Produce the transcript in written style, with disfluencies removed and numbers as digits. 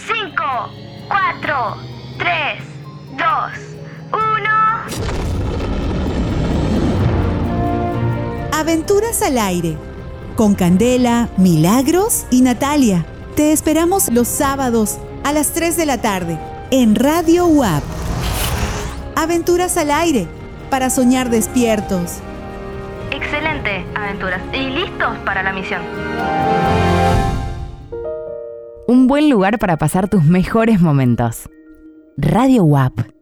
5, 4, 3, 2, 1. Aventuras al aire. Con Candela, Milagros y Natalia. Te esperamos los sábados a las 3 de la tarde en Radio UAP. Aventuras al aire, para soñar despiertos. Excelente, aventuras. Y listos para la misión. Un buen lugar para pasar tus mejores momentos. Radio UAP.